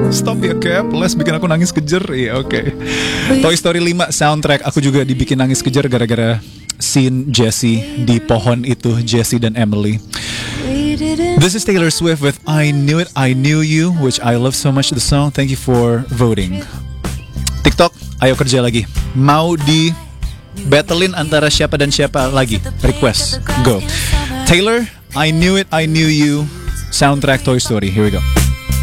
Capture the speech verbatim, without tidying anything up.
Stop ya Cap, Les bikin aku nangis kejer. Iya oke okay. Toy Story lima soundtrack aku juga dibikin nangis kejer gara-gara scene Jessie di pohon itu, Jessie dan Emily. This is Taylor Swift with I Knew It, I Knew You, which I love so much the song. Thank you for voting. TikTok, ayo kerja lagi. Mau di battlein antara siapa dan siapa lagi? Request, go. Taylor, I Knew It, I Knew You, soundtrack Toy Story. Here we go.